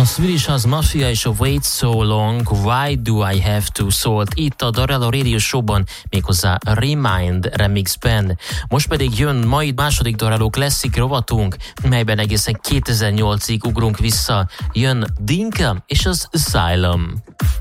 Swedish House Mafia és a Wait So Long, Why Do I Have To szólt itt a Darello Radio Show-ban, méghozzá Remind remixben. Most pedig jön mai második Darello Classic rovatunk, melyben egészen 2008-ig ugrunk vissza. Jön Dinka és az Asylum.